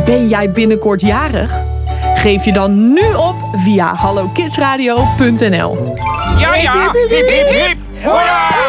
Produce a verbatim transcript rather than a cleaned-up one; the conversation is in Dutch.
Ben jij binnenkort jarig? Geef je dan nu op via hallo kids radio punt n l. Ja, ja. Hip, hip, hip. Hoera!